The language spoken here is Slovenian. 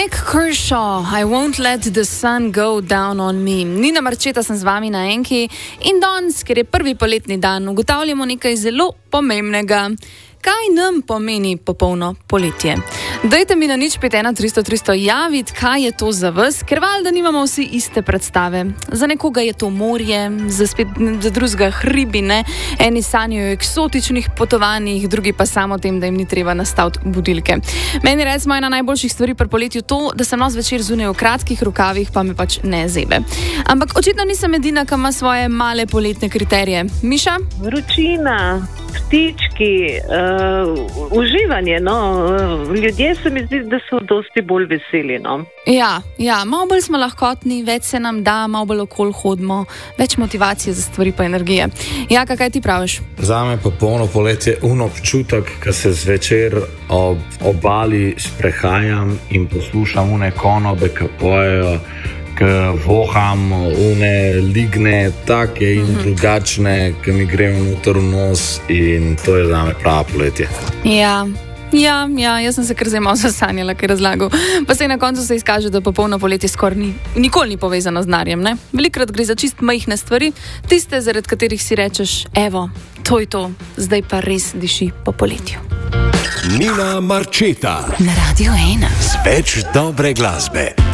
Mike Kershaw, I won't let the sun go down on me. Nina Marčeta sem z vami na Enki in danes, ker je prvi poletni dan, ugotavljamo nekaj zelo pomembnega. Kaj nam pomeni popolno poletje? Dajte mi na 051 300 300 javiti, kaj je to za vas, ker valjda nimamo vsi iste predstave. Za nekoga je to morje, za drugega hribine, eni sanjajo o eksotičnih potovanjih, drugi pa samo tem, da jim ni treba nastaviti budilke. Meni recimo ena najboljših stvari pri poletju to, da sem zvečer zunaj v kratkih rokavih, pa me pač ne zebe. Ampak očitno nisem edina, ki ima svoje male poletne kriterije. Miša? Vročina, ptički, uživanje, no. Ljudje se mi zdi, da so dosti bolj veseli, no. Ja, malo bolj smo lahkotni, več se nam da, malo bolj okoli hodimo, več motivacije za stvari pa energije. Jaka, kaj ti praviš? Zame popolno poletje občutek, ko se zvečer ob obali sprehajam in poslušam une konobe, ki pojejo, ki voham une ligne, take in drugačne, ki mi grejo noter v nos, in to je zame pravo poletje. Ja, jaz sem se kar zdaj malo zasanjala, ker razlagal. Pa se na koncu se izkaže, da popolno poletje skoraj nikoli ni povezano z denarjem, ne? Velikokrat gre za čist majhne stvari, tiste, zaradi katerih si rečeš, evo, to je to, zdaj pa res diši po poletju. Nina Marčeta Na Radio 1. z več dobre glasbe.